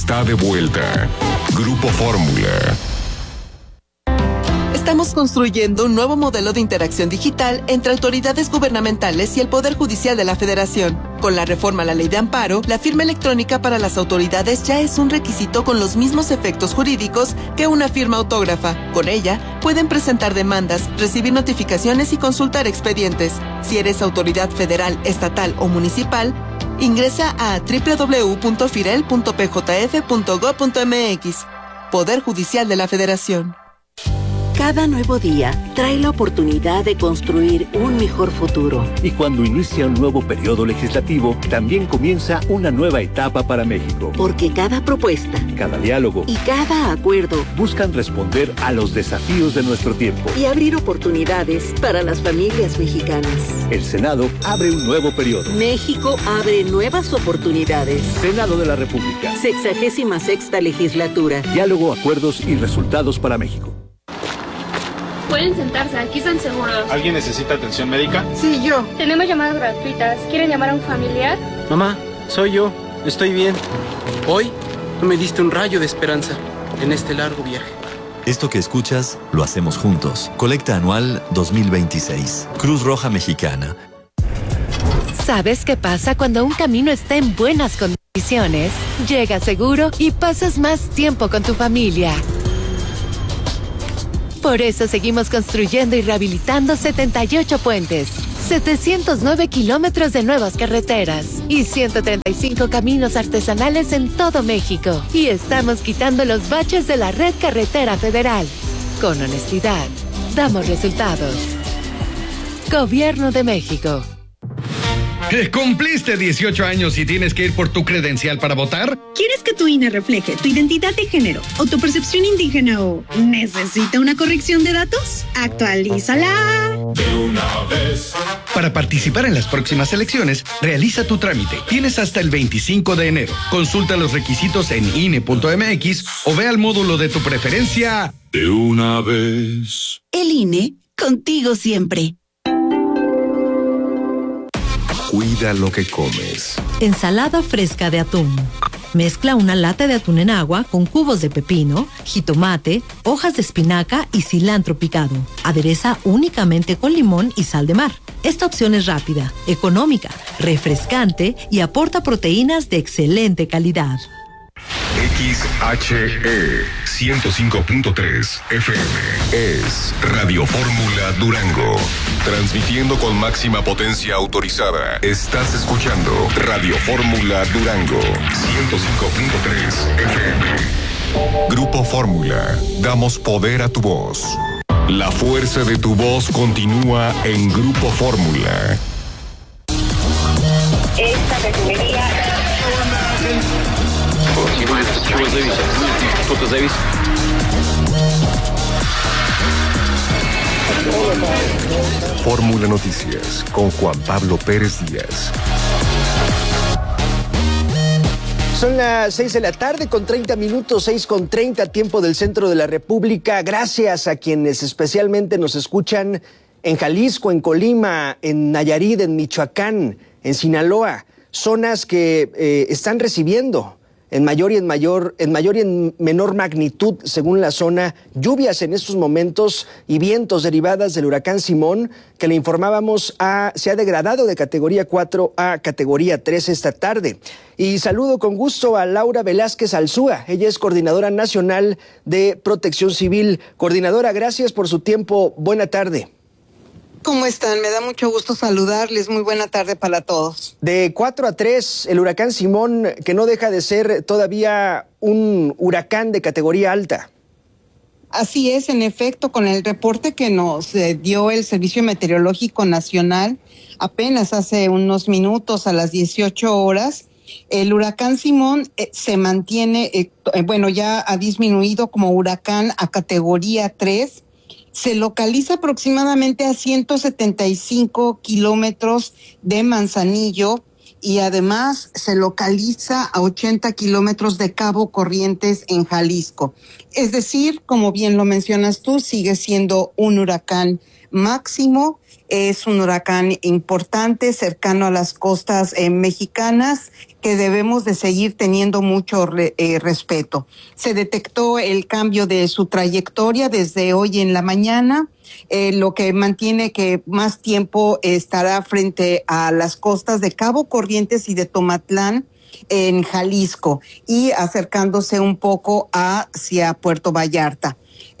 está de vuelta. Grupo Fórmula. Estamos construyendo un nuevo modelo de interacción digital entre autoridades gubernamentales y el Poder Judicial de la Federación. Con la reforma a la Ley de Amparo, la firma electrónica para las autoridades ya es un requisito con los mismos efectos jurídicos que una firma autógrafa. Con ella, pueden presentar demandas, recibir notificaciones y consultar expedientes. Si eres autoridad federal, estatal o municipal, ingresa a www.firel.pjf.gov.mx. Poder Judicial de la Federación. Cada nuevo día trae la oportunidad de construir un mejor futuro. Y cuando inicia un nuevo periodo legislativo, también comienza una nueva etapa para México. Porque cada propuesta, cada diálogo y cada acuerdo buscan responder a los desafíos de nuestro tiempo y abrir oportunidades para las familias mexicanas. El Senado abre un nuevo periodo. México abre nuevas oportunidades. Senado de la República. 66ª legislatura. Diálogo, acuerdos y resultados para México. Pueden sentarse, aquí están seguros. ¿Alguien necesita atención médica? Sí, yo. Tenemos llamadas gratuitas. ¿Quieren llamar a un familiar? Mamá, soy yo. Estoy bien. Hoy tú me diste un rayo de esperanza en este largo viaje. Esto que escuchas, lo hacemos juntos. Colecta anual 2026. Cruz Roja Mexicana. ¿Sabes qué pasa cuando un camino está en buenas condiciones? Llegas seguro y pasas más tiempo con tu familia. Por eso seguimos construyendo y rehabilitando 78 puentes, 709 kilómetros de nuevas carreteras y 135 caminos artesanales en todo México. Y estamos quitando los baches de la red carretera federal. Con honestidad, damos resultados. Gobierno de México. ¿Cumpliste 18 años y tienes que ir por tu credencial para votar? ¿Quieres que tu INE refleje tu identidad de género o tu percepción indígena o necesita una corrección de datos? ¡Actualízala! De una vez. Para participar en las próximas elecciones, realiza tu trámite. Tienes hasta el 25 de enero. Consulta los requisitos en INE.mx o ve al módulo de tu preferencia. De una vez. El INE, contigo siempre. Cuida lo que comes. Ensalada fresca de atún. Mezcla una lata de atún en agua con cubos de pepino, jitomate, hojas de espinaca y cilantro picado. Adereza únicamente con limón y sal de mar. Esta opción es rápida, económica, refrescante y aporta proteínas de excelente calidad. XHE 105.3 FM es Radio Fórmula Durango. Transmitiendo con máxima potencia autorizada. Estás escuchando Radio Fórmula Durango 105.3 FM. Grupo Fórmula. Damos poder a tu voz. La fuerza de tu voz continúa en Grupo Fórmula. Esta refinería. Fórmula Noticias con Juan Pablo Pérez Díaz. Son las 6 de la tarde con 30 minutos, 6:30, tiempo del centro de la República. Gracias a quienes especialmente nos escuchan en Jalisco, en Colima, en Nayarit, en Michoacán, en Sinaloa. Zonas que están recibiendo en mayor y en menor magnitud, según la zona, lluvias en estos momentos y vientos derivadas del huracán Simón, que le informábamos se ha degradado de categoría 4 a categoría 3 esta tarde. Y saludo con gusto a Laura Velázquez Alzúa, ella es coordinadora nacional de Protección Civil. Coordinadora, gracias por su tiempo, buena tarde. ¿Cómo están? Me da mucho gusto saludarles. Muy buena tarde para todos. De 4 a 3, el huracán Simón, que no deja de ser todavía un huracán de categoría alta. Así es, en efecto, con el reporte que nos dio el Servicio Meteorológico Nacional apenas hace unos minutos, a las 18 horas, el huracán Simón se mantiene, ya ha disminuido como huracán a categoría 3. Se localiza aproximadamente a 175 kilómetros de Manzanillo y además se localiza a 80 kilómetros de Cabo Corrientes en Jalisco. Es decir, como bien lo mencionas tú, sigue siendo un huracán máximo. Es un huracán importante, cercano a las costas mexicanas, que debemos de seguir teniendo mucho respeto. Se detectó el cambio de su trayectoria desde hoy en la mañana, lo que mantiene que más tiempo estará frente a las costas de Cabo Corrientes y de Tomatlán, en Jalisco, y acercándose un poco hacia Puerto Vallarta.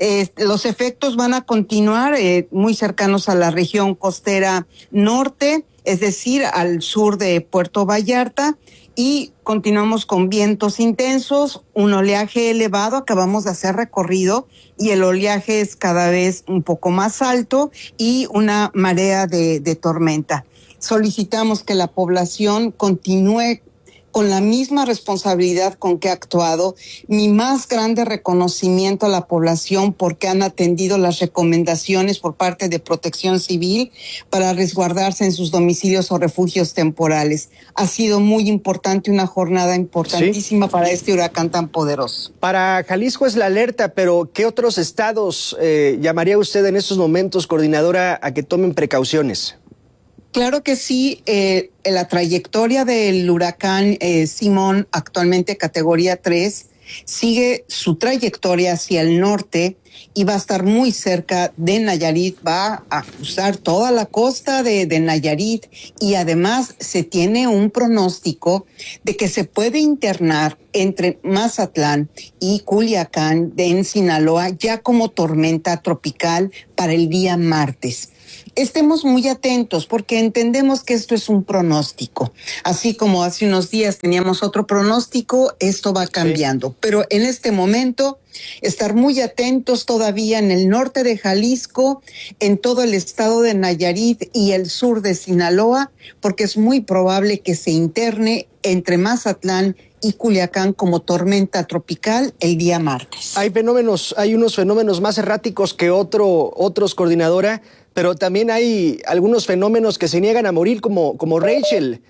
Los efectos van a continuar muy cercanos a la región costera norte, es decir, al sur de Puerto Vallarta, y continuamos con vientos intensos, un oleaje elevado. Acabamos de hacer recorrido y el oleaje es cada vez un poco más alto, y una marea de tormenta. Solicitamos que la población continúe con la misma responsabilidad con que ha actuado. Mi más grande reconocimiento a la población porque han atendido las recomendaciones por parte de Protección Civil para resguardarse en sus domicilios o refugios temporales. Ha sido muy importante, una jornada importantísima para este huracán tan poderoso. Para Jalisco es la alerta, pero ¿qué otros estados llamaría usted en estos momentos, coordinadora, a que tomen precauciones? Claro que sí. La trayectoria del huracán Simón, actualmente categoría 3, sigue su trayectoria hacia el norte y va a estar muy cerca de Nayarit, va a cruzar toda la costa de Nayarit, y además se tiene un pronóstico de que se puede internar entre Mazatlán y Culiacán en Sinaloa ya como tormenta tropical para el día martes. Estemos muy atentos porque entendemos que esto es un pronóstico. Así como hace unos días teníamos otro pronóstico, esto va cambiando. Pero en este momento, estar muy atentos todavía en el norte de Jalisco, en todo el estado de Nayarit y el sur de Sinaloa, porque es muy probable que se interne entre Mazatlán y Culiacán como tormenta tropical el día martes. Hay unos fenómenos más erráticos que otros, coordinadora, pero también hay algunos fenómenos que se niegan a morir, como Rachel,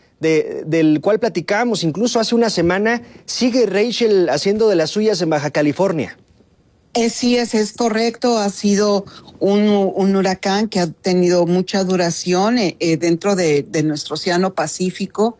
del cual platicábamos incluso hace una semana. Sigue Rachel haciendo de las suyas en Baja California. Sí, es correcto. Ha sido un huracán que ha tenido mucha duración dentro de nuestro Océano Pacífico,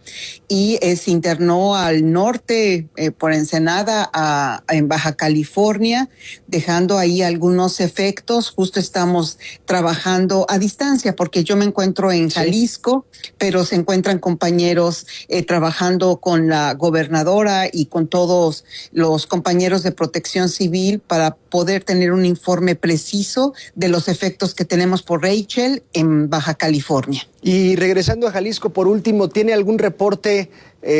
y se internó al norte por Ensenada en Baja California, dejando ahí algunos efectos. Justo estamos trabajando a distancia porque yo me encuentro en Jalisco, pero se encuentran compañeros trabajando con la gobernadora y con todos los compañeros de Protección Civil para poder tener un informe preciso de los efectos que tenemos por Rachel en Baja California. Y regresando a Jalisco, por último, ¿tiene algún reporte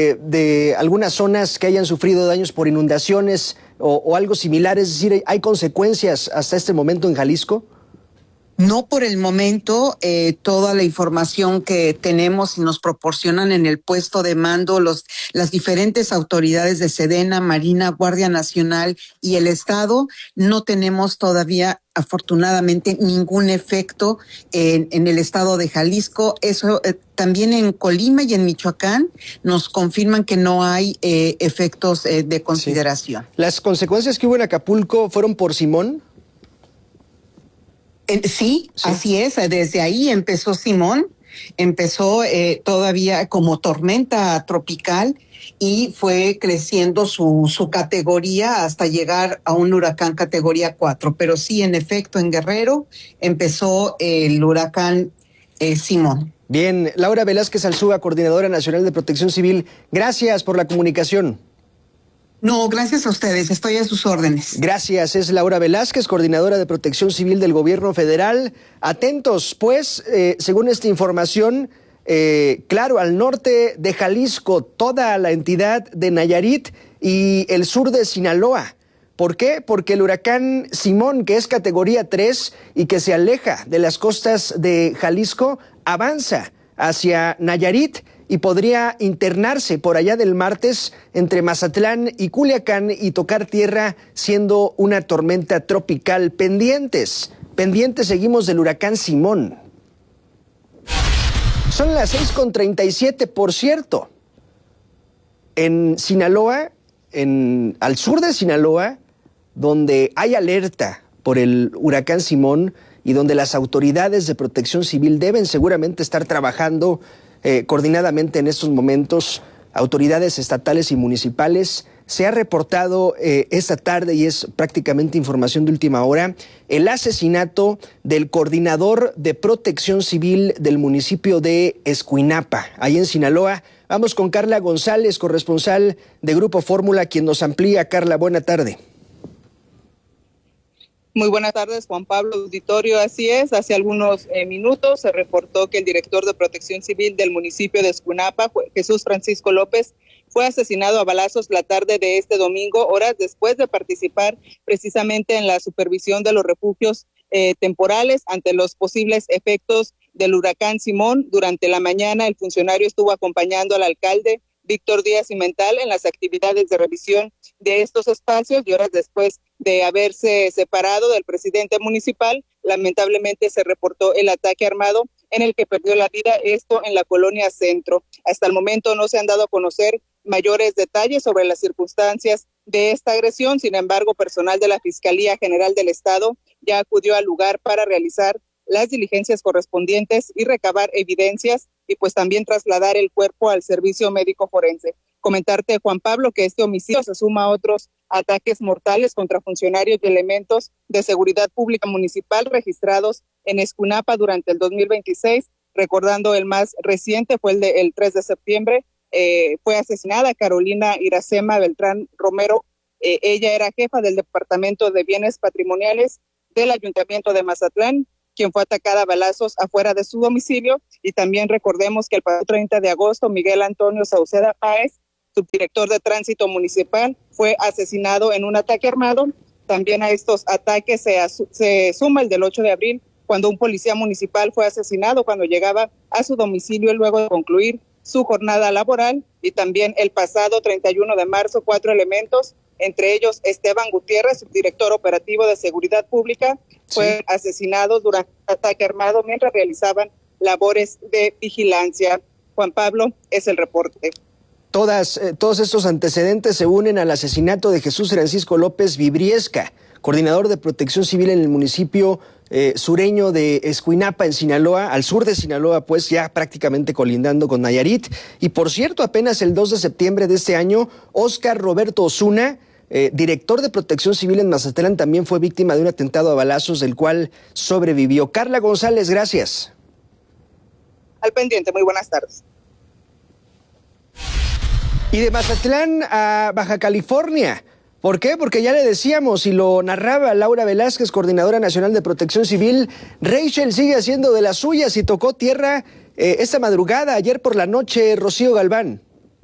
de algunas zonas que hayan sufrido daños por inundaciones o algo similar? Es decir, ¿hay consecuencias hasta este momento en Jalisco? No por el momento. Toda la información que tenemos y nos proporcionan en el puesto de mando las diferentes autoridades de Sedena, Marina, Guardia Nacional y el Estado, no tenemos todavía, afortunadamente, ningún efecto en el estado de Jalisco. Eso también en Colima y en Michoacán nos confirman que no hay efectos de consideración. ¿Las consecuencias que hubo en Acapulco fueron por Simón? Sí, así es. Desde ahí empezó Simón, empezó todavía como tormenta tropical y fue creciendo su categoría hasta llegar a un huracán categoría 4. Pero sí, en efecto, en Guerrero empezó el huracán Simón. Bien, Laura Velázquez Alzúa, Coordinadora Nacional de Protección Civil, gracias por la comunicación. No, gracias a ustedes, estoy a sus órdenes. Gracias, es Laura Velázquez, Coordinadora de Protección Civil del Gobierno Federal. Atentos, pues, según esta información, claro, al norte de Jalisco, toda la entidad de Nayarit y el sur de Sinaloa. ¿Por qué? Porque el huracán Simón, que es categoría 3 y que se aleja de las costas de Jalisco, avanza hacia Nayarit y podría internarse por allá del martes entre Mazatlán y Culiacán y tocar tierra siendo una tormenta tropical. Pendientes seguimos del huracán Simón. Son las 6:37, por cierto. En Sinaloa, al sur de Sinaloa, donde hay alerta por el huracán Simón y donde las autoridades de protección civil deben seguramente estar trabajando coordinadamente en estos momentos, autoridades estatales y municipales. Se ha reportado esta tarde, y es prácticamente información de última hora, el asesinato del coordinador de protección civil del municipio de Escuinapa, ahí en Sinaloa. Vamos con Carla González, corresponsal de Grupo Fórmula, quien nos amplía. Carla, buena tarde. Muy buenas tardes, Juan Pablo, auditorio. Así es, hace algunos minutos se reportó que el director de protección civil del municipio de Escuinapa, Jesús Francisco López, fue asesinado a balazos la tarde de este domingo, horas después de participar precisamente en la supervisión de los refugios temporales ante los posibles efectos del huracán Simón. Durante la mañana, el funcionario estuvo acompañando al alcalde Víctor Díaz Cimental en las actividades de revisión de estos espacios, y horas después de haberse separado del presidente municipal, lamentablemente se reportó el ataque armado en el que perdió la vida, esto en la colonia Centro. Hasta el momento no se han dado a conocer mayores detalles sobre las circunstancias de esta agresión. Sin embargo, personal de la Fiscalía General del Estado ya acudió al lugar para realizar las diligencias correspondientes y recabar evidencias, y pues también trasladar el cuerpo al servicio médico forense. Comentarte, Juan Pablo, que este homicidio se suma a otros ataques mortales contra funcionarios y elementos de seguridad pública municipal registrados en Escuinapa durante el 2026, recordando el más reciente fue el 3 de septiembre, fue asesinada Carolina Iracema Beltrán Romero. Ella era jefa del Departamento de Bienes Patrimoniales del Ayuntamiento de Mazatlán, quien fue atacada a balazos afuera de su domicilio. Y también recordemos que el pasado 30 de agosto, Miguel Antonio Sauceda Páez, subdirector de Tránsito Municipal, fue asesinado en un ataque armado. También a estos ataques se suma el del 8 de abril, cuando un policía municipal fue asesinado cuando llegaba a su domicilio luego de concluir su jornada laboral. Y también el pasado 31 de marzo, 4 elementos, entre ellos Esteban Gutiérrez, subdirector operativo de Seguridad Pública, fueron asesinados durante un ataque armado mientras realizaban labores de vigilancia. Juan Pablo, es el reporte. Todos estos antecedentes se unen al asesinato de Jesús Francisco López Vibriesca, coordinador de protección civil en el municipio sureño de Escuinapa, en Sinaloa, al sur de Sinaloa, pues ya prácticamente colindando con Nayarit. Y por cierto, apenas el 2 de septiembre de este año, Óscar Roberto Osuna, director de protección civil en Mazatlán, también fue víctima de un atentado a balazos del cual sobrevivió. Carla González, gracias. Al pendiente, muy buenas tardes. Y de Mazatlán a Baja California. ¿Por qué? Porque ya le decíamos, y lo narraba Laura Velázquez, coordinadora nacional de protección civil, Rachel sigue haciendo de las suyas y tocó tierra esta madrugada, ayer por la noche. Rocío Galván.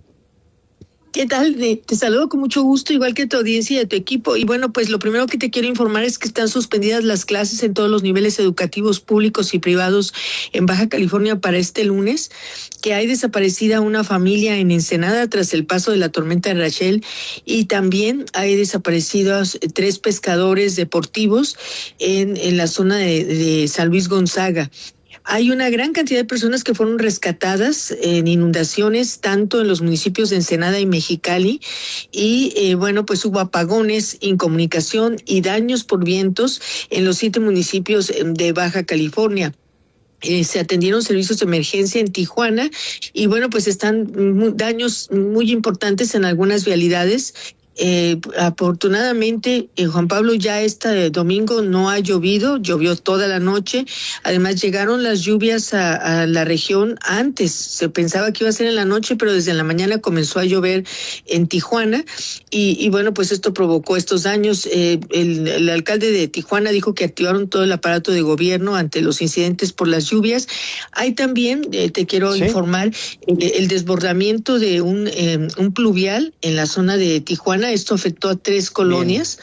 ¿Qué tal? Te saludo con mucho gusto, igual que tu audiencia y a tu equipo. Y bueno, pues lo primero que te quiero informar es que están suspendidas las clases en todos los niveles educativos públicos y privados en Baja California para este lunes, que hay desaparecida una familia en Ensenada tras el paso de la tormenta Rachel, y también hay desaparecidos 3 pescadores deportivos en la zona de San Luis Gonzaga. Hay una gran cantidad de personas que fueron rescatadas en inundaciones, tanto en los municipios de Ensenada y Mexicali, y bueno, pues hubo apagones, incomunicación y daños por vientos en los 7 municipios de Baja California. Se atendieron servicios de emergencia en Tijuana, y bueno, pues están daños muy importantes en algunas vialidades. Afortunadamente, Juan Pablo, ya este domingo no ha llovido, llovió toda la noche. Además, llegaron las lluvias a la región antes. Se pensaba que iba a ser en la noche, pero desde la mañana comenzó a llover en Tijuana, y bueno, pues esto provocó estos daños. El alcalde de Tijuana dijo que activaron todo el aparato de gobierno ante los incidentes por las lluvias. Hay también, te quiero informar, el desbordamiento de un pluvial en la zona de Tijuana. Esto afectó a 3 colonias.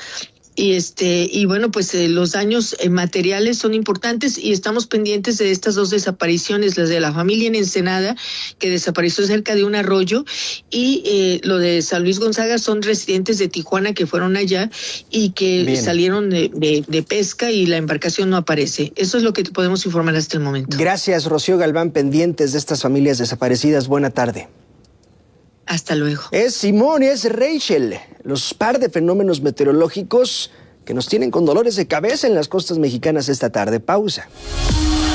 Y bueno, pues los daños materiales son importantes, y estamos pendientes de estas 2 desapariciones, las de la familia en Ensenada, que desapareció cerca de un arroyo, y lo de San Luis Gonzaga son residentes de Tijuana que fueron allá y que salieron de pesca, y la embarcación no aparece. Eso es lo que te podemos informar hasta el momento. Gracias, Rocío Galván, pendientes de estas familias desaparecidas. Buena tarde. Hasta luego. Es Simón y es Rachel, los par de fenómenos meteorológicos que nos tienen con dolores de cabeza en las costas mexicanas esta tarde. Pausa.